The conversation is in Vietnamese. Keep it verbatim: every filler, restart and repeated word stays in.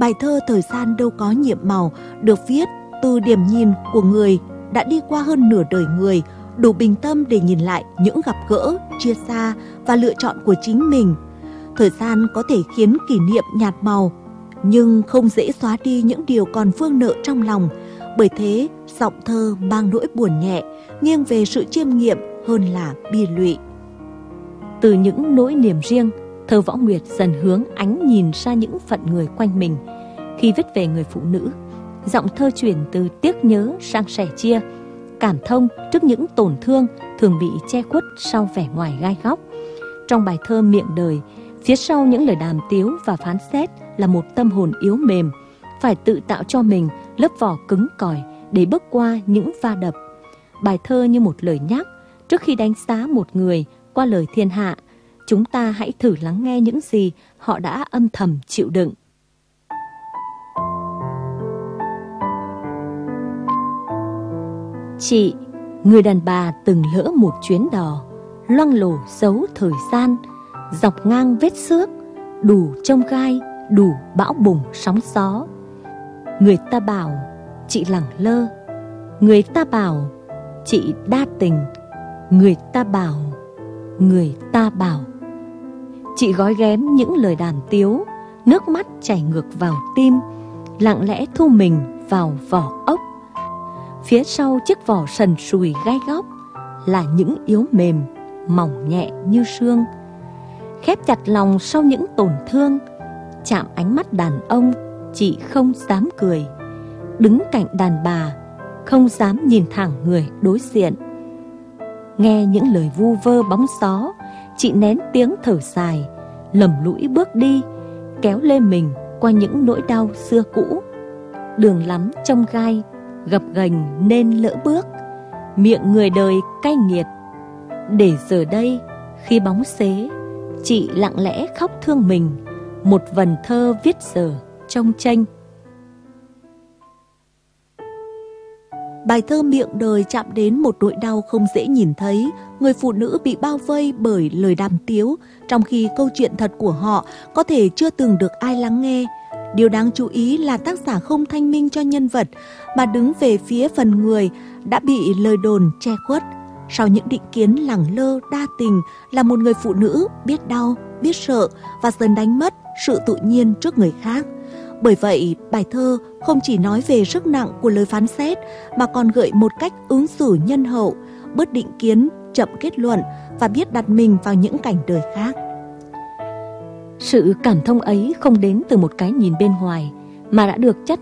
Bài thơ Thời gian đâu có nhiệm màu được viết từ điểm nhìn của người đã đi qua hơn nửa đời người, đủ bình tâm để nhìn lại những gặp gỡ, chia xa và lựa chọn của chính mình. Thời gian có thể khiến kỷ niệm nhạt màu, nhưng không dễ xóa đi những điều còn vương nợ trong lòng. Bởi thế, giọng thơ mang nỗi buồn nhẹ, nghiêng về sự chiêm nghiệm hơn là bi lụy. Từ những nỗi niềm riêng, thơ Võ Nguyệt dần hướng ánh nhìn ra những phận người quanh mình. Khi viết về người phụ nữ, giọng thơ chuyển từ tiếc nhớ sang sẻ chia, cảm thông trước những tổn thương thường bị che khuất sau vẻ ngoài gai góc. Trong bài thơ Miệng Đời, phía sau những lời đàm tiếu và phán xét là một tâm hồn yếu mềm, phải tự tạo cho mình lớp vỏ cứng cỏi để bước qua những va đập. Bài thơ như một lời nhắc, trước khi đánh giá một người qua lời thiên hạ, chúng ta hãy thử lắng nghe những gì họ đã âm thầm chịu đựng. Chị, người đàn bà từng lỡ một chuyến đò, loang lổ dấu thời gian, dọc ngang vết xước, đủ trông gai, đủ bão bùng sóng gió. Người ta bảo chị lẳng lơ, người ta bảo chị đa tình, người ta bảo, người ta bảo. Chị gói ghém những lời đàm tiếu, nước mắt chảy ngược vào tim, lặng lẽ thu mình vào vỏ ốc. Phía sau chiếc vỏ sần sùi gai góc là những yếu mềm, mỏng nhẹ như sương. Khép chặt lòng sau những tổn thương, chạm ánh mắt đàn ông, chị không dám cười. Đứng cạnh đàn bà, không dám nhìn thẳng người đối diện. Nghe những lời vu vơ bóng gió, chị nén tiếng thở dài, lầm lũi bước đi, kéo lê mình qua những nỗi đau xưa cũ. Đường lắm trong gai, gập ghềnh nên lỡ bước, miệng người đời cay nghiệt. Để giờ đây, khi bóng xế, chị lặng lẽ khóc thương mình, một vần thơ viết giờ trong tranh. Bài thơ Miệng Đời chạm đến một nỗi đau không dễ nhìn thấy. Người phụ nữ bị bao vây bởi lời đàm tiếu, trong khi câu chuyện thật của họ có thể chưa từng được ai lắng nghe. Điều đáng chú ý là tác giả không thanh minh cho nhân vật, mà đứng về phía phần người đã bị lời đồn che khuất. Sau những định kiến lẳng lơ đa tình là một người phụ nữ biết đau, biết sợ và dần đánh mất sự tự nhiên trước người khác. Bởi vậy, bài thơ không chỉ nói về sức nặng của lời phán xét mà còn gợi một cách ứng xử nhân hậu, bớt định kiến, chậm kết luận và biết đặt mình vào những cảnh đời khác. Sự cảm thông ấy không đến từ một cái nhìn bên ngoài mà đã được chất